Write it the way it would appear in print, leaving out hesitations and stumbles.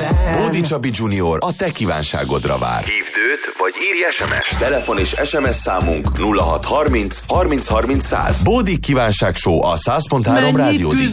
Bódi Csabi Junior a te kívánságodra vár. Hívd őt, vagy írj SMS-t. Telefon és SMS számunk 0630 30 30 100. Bódi Kívánság Show a 100.3 Rádió